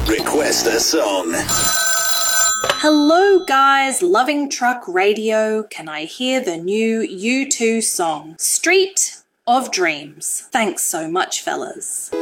Request a song. Hello guys, loving truck radio. Can I hear the new U2 song, Street of Dreams? Thanks so much, fellas.